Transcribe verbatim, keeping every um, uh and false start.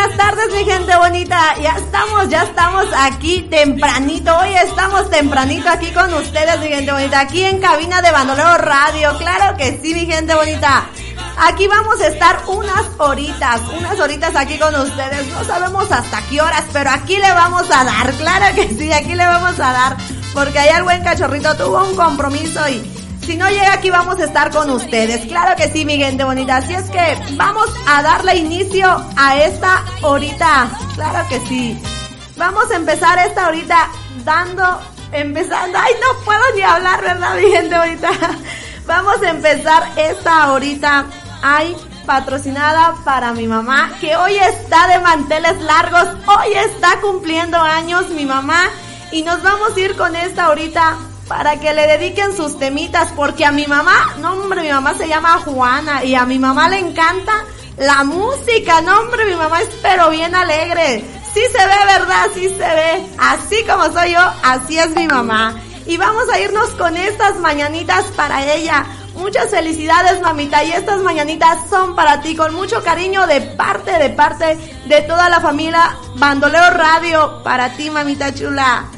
buenas tardes, mi gente bonita. Ya estamos, ya estamos aquí tempranito. Hoy estamos tempranito aquí con ustedes, mi gente bonita. Aquí en cabina de Bandolero Radio. Claro que sí, mi gente bonita. Aquí vamos a estar unas horitas, unas horitas aquí con ustedes. No sabemos hasta qué horas, pero aquí le vamos a dar. Claro que sí, aquí le vamos a dar. Porque allá el buen cachorrito tuvo un compromiso y si no llega aquí vamos a estar con ustedes. Claro que sí, mi gente bonita. Así es que vamos a darle inicio a esta horita. Claro que sí. Vamos a empezar esta horita dando, empezando. Ay, no puedo ni hablar, ¿verdad, mi gente bonita? Vamos a empezar esta horita. Ay, patrocinada para mi mamá, que hoy está de manteles largos. Hoy está cumpliendo años mi mamá. Y nos vamos a ir con esta horita para que le dediquen sus temitas, porque a mi mamá, no hombre, mi mamá se llama Juana y a mi mamá le encanta la música, no hombre, mi mamá es pero bien alegre. Sí se ve, ¿verdad? Sí se ve. Así como soy yo, así es mi mamá. Y vamos a irnos con estas mañanitas para ella. Muchas felicidades, mamita, y estas mañanitas son para ti, con mucho cariño de parte, de parte de toda la familia Bandolero Radio, para ti, mamita chula.